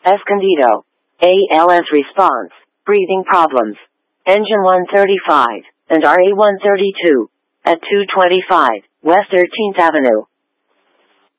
Escondido. ALS response. Breathing problems. Engine 135 and RA 132 at 225 West 13th Avenue.